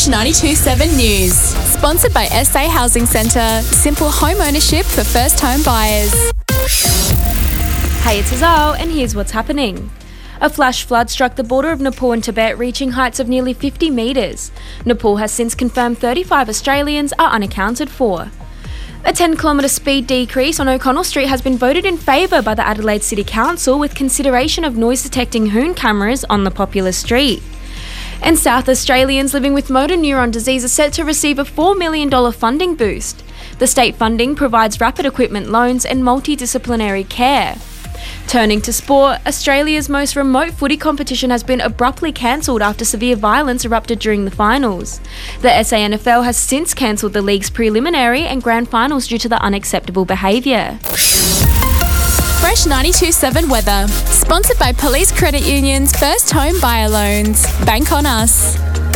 Fresh 92.7 News. Sponsored by SA Housing Centre. Simple home ownership for first home buyers. Hey, it's Azal, and here's what's happening. A flash flood struck the border of Nepal and Tibet, reaching heights of nearly 50 metres. Nepal has since confirmed 35 Australians are unaccounted for. A 10-kilometre speed decrease on O'Connell Street has been voted in favour by the Adelaide City Council with consideration of noise-detecting hoon cameras on the popular street. And South Australians living with motor neuron disease are set to receive a $4 million funding boost. The state funding provides rapid equipment loans and multidisciplinary care. Turning to sport, Australia's most remote footy competition has been abruptly cancelled after severe violence erupted during the finals. The SANFL has since cancelled the league's preliminary and grand finals due to the unacceptable behaviour. Fresh 92.7 weather. Sponsored by Police Credit Union's first home buyer loans. Bank on us.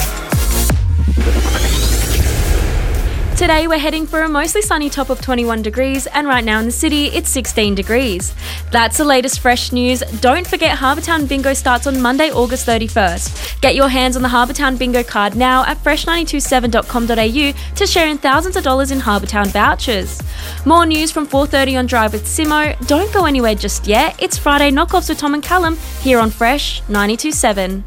Today we're heading for a mostly sunny top of 21 degrees, and right now in the city it's 16 degrees. That's the latest fresh news. Don't forget Harbourtown Bingo starts on Monday, August 31st. Get your hands on the Harbourtown Bingo card now at fresh927.com.au to share in thousands of dollars in Harbourtown vouchers. More news from 4:30 on Drive with Simo. Don't go anywhere just yet. It's Friday Knockoffs with Tom and Callum here on Fresh 92.7.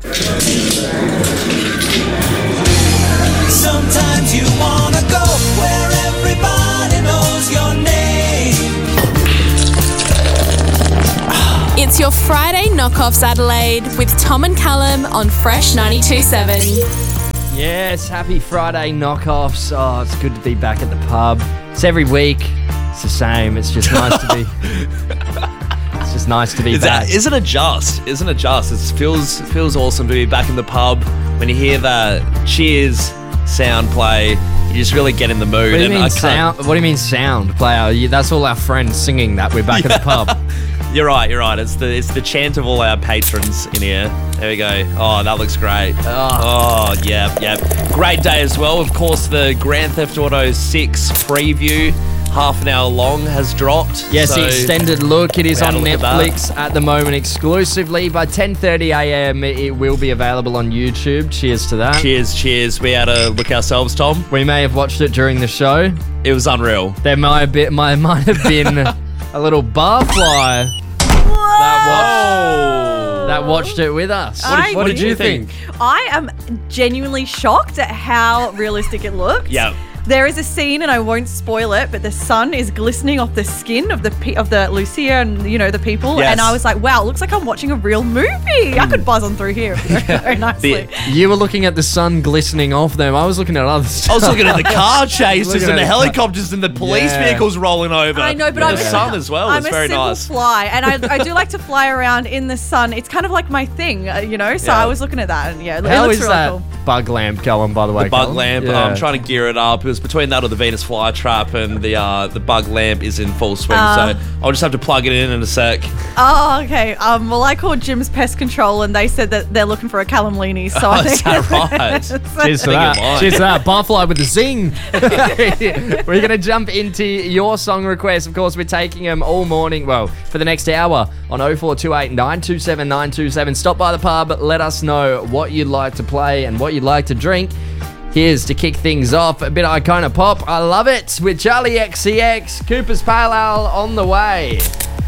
Sometimes you wanna go where everybody knows your name. It's your Friday Knockoffs Adelaide with Tom and Callum on Fresh 92.7. Yes, happy Friday knockoffs. Oh, it's good to be back at the pub. It's every week. It's the same. It's just nice to be. It's just nice to be back. Isn't it just? It feels awesome to be back in the pub. When you hear the cheers sound play, you just really get in the mood. What do you mean sound? What do you mean sound play? That's all our friends singing that we're back at the pub. You're right. It's the chant of all our patrons in here. There we go. Oh, that looks great. Oh, yeah. Great day as well. Of course, the Grand Theft Auto 6 preview, half an hour long, has dropped. Yes, so the extended look. It is on look at Netflix at the moment exclusively. By 10:30 a.m, it will be available on YouTube. Cheers to that. Cheers. We had a look ourselves, Tom. We may have watched it during the show. It was unreal. There might have been a little barfly that watched it with us. What did you think? I am genuinely shocked at how realistic it looks. Yeah. There is a scene, and I won't spoil it, but the sun is glistening off the skin of the Lucia and the people, Yes. and I was like, wow, it looks like I'm watching a real movie. I could buzz on through here very nicely. You were looking at the sun glistening off them. I was looking at other stuff. I was looking at the car chases Looking and at the it. helicopters and the police vehicles rolling over. I know, but and I'm the sun as well. I'm It's very a simple nice. fly, and I do like to fly around in the sun. It's kind of like my thing, So Yeah. I was looking at that, and it How looks is really that cool. bug lamp going, by the way? The bug Colin? lamp. Yeah. I'm trying to gear it up. It was between that or the Venus flytrap, and the bug lamp is in full swing. So I'll just have to plug it in a sec. Oh, okay. Well, I called Jim's Pest Control, and they said that they're looking for a Callum Leaney. So I think Is that right? Cheers to that. it might. Cheers to that. Barfly with the zing. We're going to jump into your song requests. Of course, we're taking them all morning, for the next hour on 0428 927 927. Stop by the pub. Let us know what you'd like to play and what you'd like to drink. Here's to kick things off a bit of Icona Pop. I love it with Charlie XCX. Cooper's Pale Ale on the way.